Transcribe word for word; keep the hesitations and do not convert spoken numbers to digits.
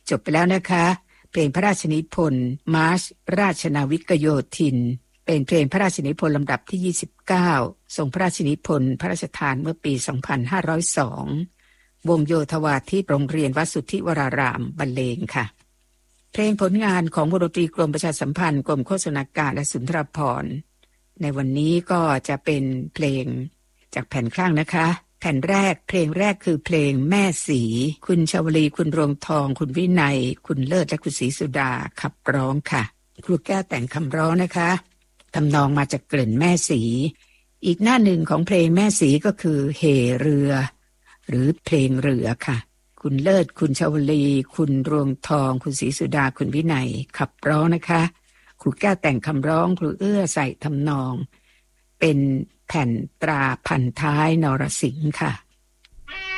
จบไปแล้วนะคะเพลงพระราชนิพนธ์มาร์ชราชนาวิกโยธินเป็นเพลงพระราชนิพนธ์ลำดับที่ยี่สิบเก้าทรงพระราชนิพนธ์พระราชทานเมื่อปีสองพันห้าร้อยสองวงโยธวาทิตโรงเรียนวัดสุทธิวรารามบรรเลงค่ะเพลงผลงานของวงดนตรีกรมประชาสัมพันธ์กรมโฆษณาการและสุนทรภรณ์ในวันนี้ก็จะเป็นเพลงจากแผ่นข้างนะคะแผ่นแรกเพลงแรกคือเพลงแม่สีคุณชวลีคุณรวงทองคุณวินัยคุณเลิศและคุณศรีสุดาขับร้องค่ะครูแก้วแต่งคำร้องนะคะทำนองมาจากเกริ่นแม่สีอีกหน้าหนึ่งของเพลงแม่สีก็คือเหเรือหรือเพลงเรือค่ะคุณเลิศคุณชวลีคุณรวงทองคุณศรีสุดาคุณวินัยขับร้องนะคะครูแก้วแต่งคำร้องครูเอื้อใส่ทำนองเป็นแผ่นตราพันท้ายนรสิงห์ค่ะ